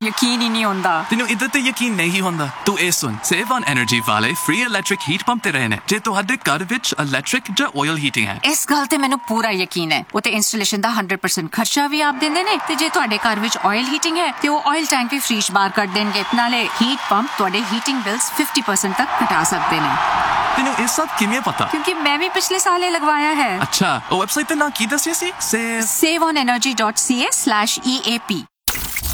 ਯਕੀਨ ਹੀ ਨਹੀਂ ਹੁੰਦਾ। ਤੈਨੂੰ ਇਹਦੇ ਤੇ ਯਕੀਨ ਨਹੀਂ ਹੁੰਦਾ? ਤੂੰ ਇਹ ਸੁਣ, ਸੇਵ ਔਨ ਐਨਰਜੀ ਵਾਲੇ ਫ੍ਰੀ ਇਲੈਕਟ੍ਰਿਕ ਹੀਟ ਪੰਪ ਤੇ ਰਹੇ ਨੇ ਜੇ ਤੁਹਾਡੇ ਘਰ ਵਿੱਚ ਇਲੈਕਟ੍ਰਿਕ ਜਾਂ ਆਇਲ ਹੀਟਿੰਗ ਹੈ। ਇਸ ਗੱਲ ਤੇ ਮੈਨੂੰ ਪੂਰਾ ਯਕੀਨ ਹੈ। ਉਹ ਤੇ ਇੰਸਟਾਲੇਸ਼ਨ ਦਾ 100% ਖਰਚਾ ਵੀ ਆਪ ਦਿੰਦੇ ਨੇ ਤੇ ਜੇ ਤੁਹਾਡੇ ਘਰ ਵਿੱਚ ਆਇਲ ਹੀਟਿੰਗ ਹੈ ਤੇ ਉਹ ਆਇਲ ਟੈਂਕ ਵੀ ਫ੍ਰੀ ਚ ਬਾਹਰ ਕੱਢ ਦੇਣਗੇ। ਨਾਲੇ ਹੀਟ ਪੰਪ ਤੁਹਾਡੇ ਹੀਟਿੰਗ ਬਿਲਸ 50% ਤੱਕ ਘਟਾ ਸਕਦੇ ਨੇ। ਤੈਨੂੰ ਇਹ ਸਭ ਕਿਵੇਂ ਪਤਾ? ਕਿਉਂਕਿ ਮੈਂ ਵੀ ਪਿਛਲੇ ਸਾਲ ਇਹ ਲਗਵਾਇਆ ਹੈ। ਅੱਛਾ, ਉਹ ਵੈਬਸਾਈਟ ਤੇ ਨਾ ਕੀ ਦੱਸਿਆ ਸੀ? saveonenergy.ca/EAP